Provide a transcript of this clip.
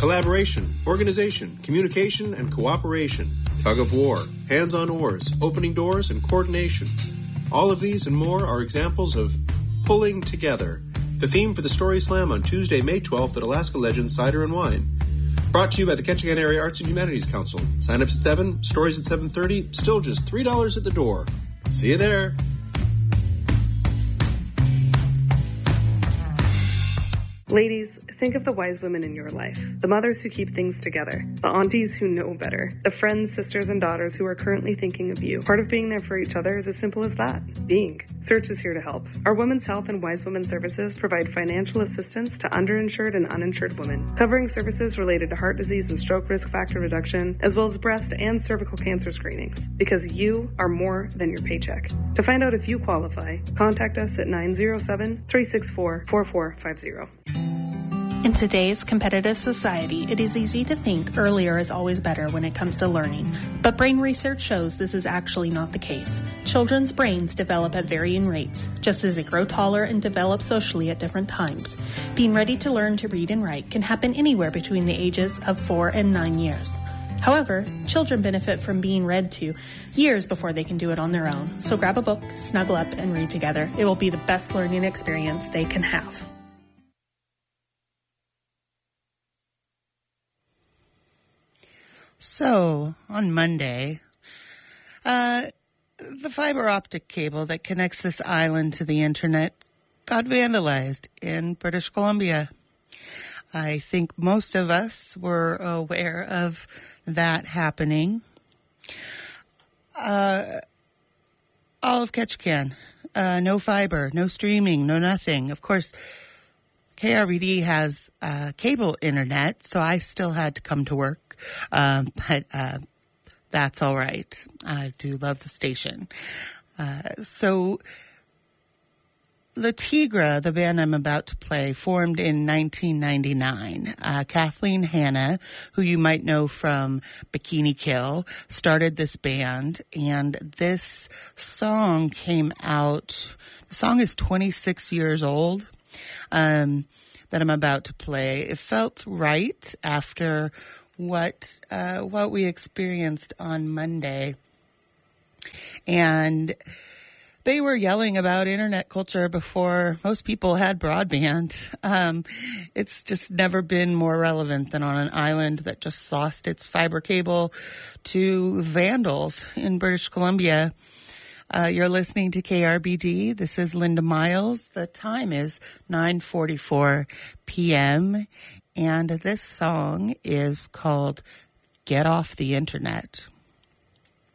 Collaboration, organization, communication, and cooperation. Tug of war, hands on oars, opening doors, and coordination. All of these and more are examples of pulling together. The theme for the Story Slam on Tuesday, May 12th at Alaska Legends Cider and Wine. Brought to you by the Ketchikan Area Arts and Humanities Council. Sign-ups at 7, stories at 7:30, still just $3 at the door. See you there. Ladies, think of the wise women in your life, the mothers who keep things together, the aunties who know better, the friends, sisters, and daughters who are currently thinking of you. Part of being there for each other is as simple as that, being. Search is here to help. Our Women's Health and Wise Women Services provide financial assistance to underinsured and uninsured women, covering services related to heart disease and stroke risk factor reduction, as well as breast and cervical cancer screenings, because you are more than your paycheck. To find out if you qualify, contact us at 907-364-4450. In today's competitive society, it is easy to think earlier is always better when it comes to learning, but brain research shows this is actually not the case. Children's brains develop at varying rates, just as they grow taller and develop socially at different times. Being ready to learn to read and write can happen anywhere between the ages of 4 and 9 years. However, children benefit from being read to years before they can do it on their own. So grab a book, snuggle up, and read together. It will be the best learning experience they can have. So, on Monday, the fiber optic cable that connects this island to the internet got vandalized in British Columbia. I think most of us were aware of that happening. All of Ketchikan, no fiber, no streaming, no nothing. Of course, KRBD has cable internet, so I still had to come to work. But that's all right. I do love the station. So the Tigra, the band I'm about to play, formed in 1999. Kathleen Hanna, who you might know from Bikini Kill, started this band, and this song came out. The song is 26 years old. That I'm about to play. It felt right after what we experienced on Monday. And they were yelling about internet culture before most people had broadband. It's just never been more relevant than on an island that just lost its fiber cable to vandals in British Columbia. You're listening to KRBD. This is Linda Miles. The time is 9:44 p.m. And this song is called Get Off the Internet.